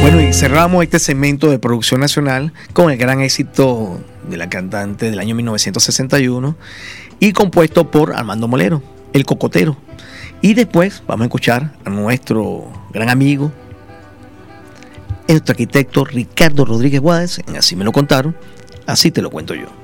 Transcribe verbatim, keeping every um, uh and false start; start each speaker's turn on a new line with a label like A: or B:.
A: Bueno, y cerramos este segmento de producción nacional con el gran éxito de la cantante del año mil novecientos sesenta y uno y compuesto por Armando Molero, El Cocotero. Y después vamos a escuchar a nuestro gran amigo, nuestro arquitecto Ricardo Rodríguez Guades, en Así me lo contaron, así te lo cuento yo.